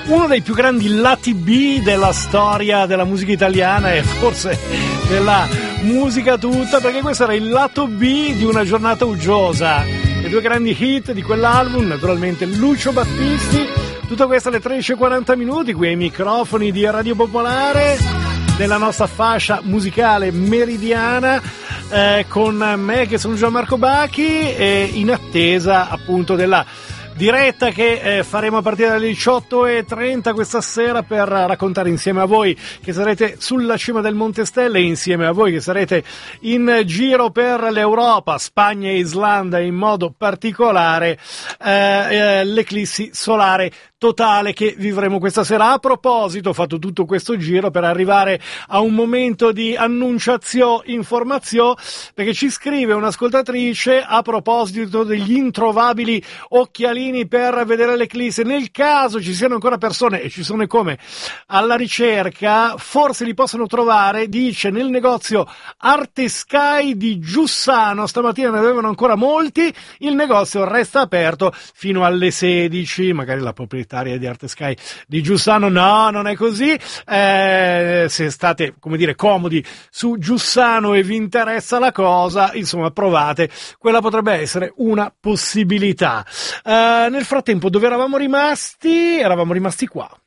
uno dei più grandi lati B della storia della musica italiana e forse della musica tutta, perché questo era il lato B di Una giornata uggiosa. Le due grandi hit di quell'album, naturalmente Lucio Battisti. Tutto questo alle 13:40 qui ai microfoni di Radio Popolare, nella nostra fascia musicale meridiana, con me che sono Gianmarco Bacchi, in attesa appunto della diretta che faremo a partire dalle 18:30 questa sera per raccontare insieme a voi che sarete sulla cima del Monte Stelle, insieme a voi che sarete in giro per l'Europa, Spagna e Islanda in modo particolare, l'eclissi solare totale che vivremo questa sera. A proposito, ho fatto tutto questo giro per arrivare a un momento di annunciazione, informazione, perché ci scrive un'ascoltatrice a proposito degli introvabili occhialini per vedere l'eclisse. Nel caso ci siano ancora persone, e ci sono e come, alla ricerca, forse li possono trovare, dice, nel negozio Arte Sky di Giussano. Stamattina ne avevano ancora molti, il negozio resta aperto fino alle 16, magari la proprietaria di Arte Sky di Giussano, no, non è così, se state, come dire, comodi su Giussano e vi interessa la cosa, insomma, provate, quella potrebbe essere una possibilità. Nel frattempo, dove eravamo rimasti? Eravamo rimasti qua.